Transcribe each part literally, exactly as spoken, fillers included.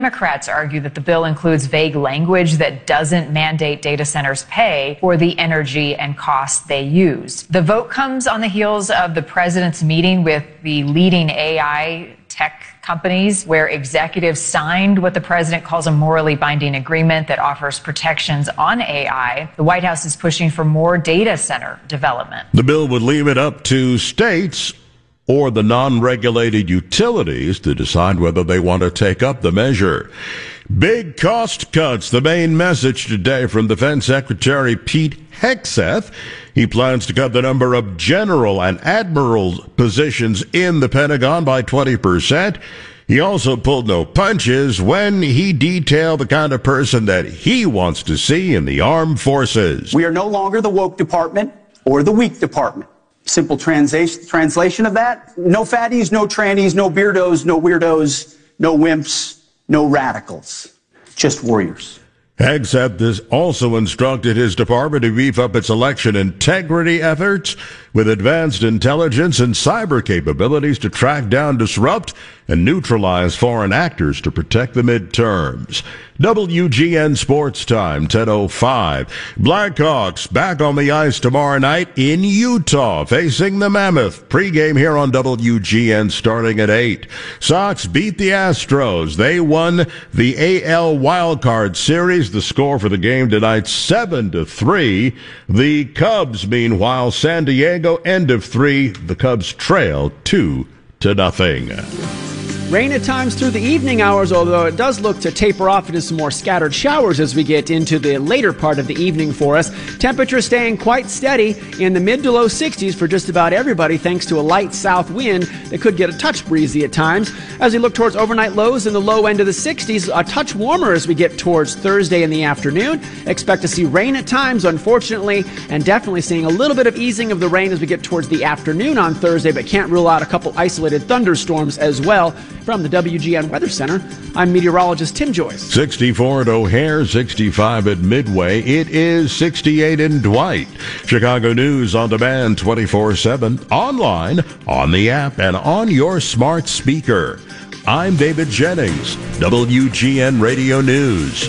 Democrats argue that the bill includes vague language that doesn't mandate data centers pay for the energy and costs they use. The vote comes on the heels of the president's meeting with the leading A I tech companies, where executives signed what the president calls a morally binding agreement that offers protections on A I. The White House is pushing for more data center development. The bill would leave it up to states or the non-regulated utilities to decide whether they want to take up the measure. Big cost cuts, the main message today from Defense Secretary Pete Hegseth. He plans to cut the number of general and admiral positions in the Pentagon by twenty percent. He also pulled no punches when he detailed the kind of person that he wants to see in the armed forces. We are no longer the woke department or the weak department. Simple translation translation of that: no fatties, no trannies, no beardos, no weirdos, no wimps, no radicals, just warriors. Hegseth has also instructed his department to beef up its election integrity efforts with advanced intelligence and cyber capabilities to track down, disrupt, and neutralize foreign actors to protect the midterms. W G N Sports Time, ten oh five. Blackhawks back on the ice tomorrow night in Utah, facing the Mammoth. Pre-game here on W G N starting at eight. Sox beat the Astros. They won the A L Wildcard Series. The score for the game tonight, seven to three. The Cubs, meanwhile, San Diego, end of three. The Cubs trail two to nothing. Rain at times through the evening hours, although it does look to taper off into some more scattered showers as we get into the later part of the evening for us. Temperatures staying quite steady in the mid to low sixties for just about everybody, thanks to a light south wind that could get a touch breezy at times. As we look towards overnight lows in the low end of the sixties, a touch warmer as we get towards Thursday in the afternoon. Expect to see rain at times, unfortunately, and definitely seeing a little bit of easing of the rain as we get towards the afternoon on Thursday, but can't rule out a couple isolated thunderstorms as well. From the W G N Weather Center, I'm meteorologist Tim Joyce. sixty-four at O'Hare, sixty-five at Midway. It is sixty-eight in Dwight. Chicago News on demand twenty-four seven, online, on the app, and on your smart speaker. I'm David Jennings, W G N Radio News.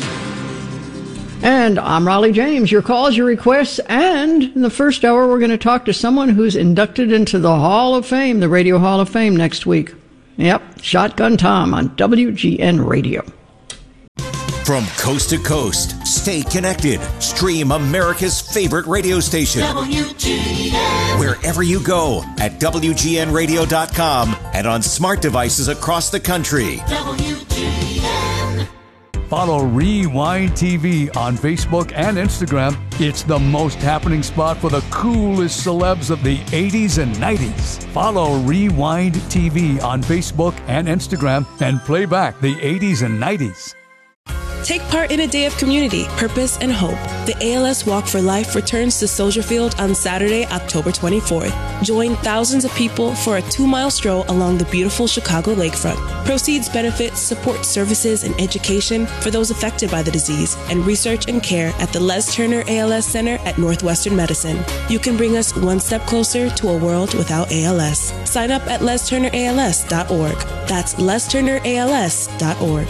And I'm Raleigh James. Your calls, your requests, and in the first hour, we're going to talk to someone who's inducted into the Hall of Fame, the Radio Hall of Fame, next week. Yep, Shotgun Tom on W G N Radio. From coast to coast, stay connected. Stream America's favorite radio station. W G N. Wherever you go at W G N radio dot com and on smart devices across the country. W G N. Follow Rewind T V on Facebook and Instagram. It's the most happening spot for the coolest celebs of the eighties and nineties. Follow Rewind T V on Facebook and Instagram and play back the eighties and nineties. Take part in a day of community, purpose, and hope. The A L S Walk for Life returns to Soldier Field on Saturday, October twenty-fourth. Join thousands of people for a two-mile stroll along the beautiful Chicago lakefront. Proceeds benefit support services and education for those affected by the disease and research and care at the Les Turner A L S Center at Northwestern Medicine. You can bring us one step closer to a world without A L S. Sign up at les turner A L S dot org. That's les turner A L S dot org.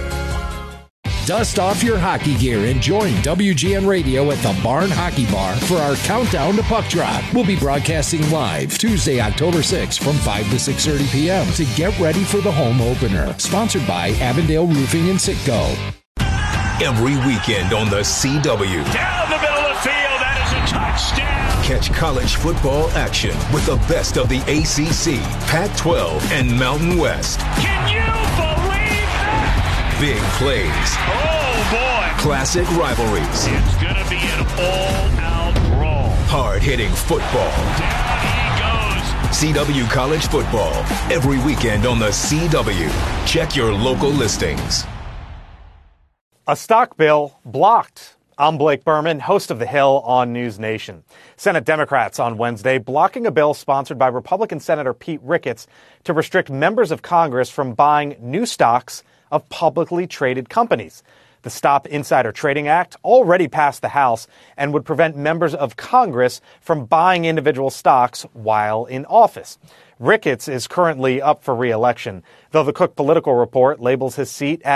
Dust off your hockey gear and join W G N Radio at the Barn Hockey Bar for our countdown to puck drop. We'll be broadcasting live Tuesday, October sixth from five to six thirty p.m. to get ready for the home opener. Sponsored by Avondale Roofing and Sitco. Every weekend on the C W. Down the middle of the field, that is a touchdown. Catch college football action with the best of the A C C, Pac twelve, and Mountain West. Can you believe that? Big plays. Oh, boy. Classic rivalries. It's going to be an all-out brawl. Hard-hitting football. Down he goes. C W College Football. Every weekend on the C W. Check your local listings. A stock bill blocked. I'm Blake Berman, host of The Hill on News Nation. Senate Democrats on Wednesday blocking a bill sponsored by Republican Senator Pete Ricketts to restrict members of Congress from buying new stocks of publicly traded companies. The Stop Insider Trading Act already passed the House and would prevent members of Congress from buying individual stocks while in office. Ricketts is currently up for re-election, though the Cook Political Report labels his seat as